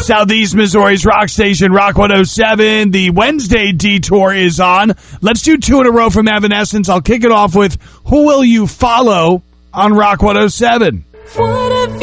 Southeast Missouri's rock station, Rock 107. The Wednesday detour is on. Let's do 2 in a row from Evanescence. I'll kick it off with Who Will You Follow on Rock 107.